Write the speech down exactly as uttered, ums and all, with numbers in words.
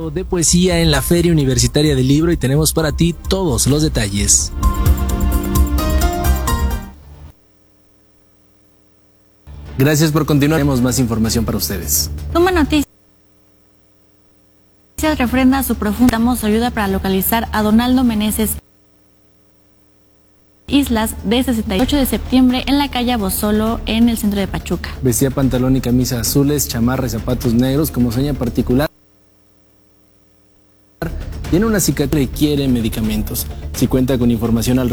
De poesía en la Feria Universitaria del Libro y tenemos para ti todos los detalles. Gracias por continuar, tenemos más información para ustedes. Toma Noticias refrenda su profunda su ayuda para localizar a Donaldo Meneses Islas de sesenta y ocho de septiembre en la calle Abosolo en el centro de Pachuca. Vestía pantalón y camisa azules, chamarra y zapatos negros como seña particular. Tiene una cicatriz y requiere medicamentos. Si cuenta con información al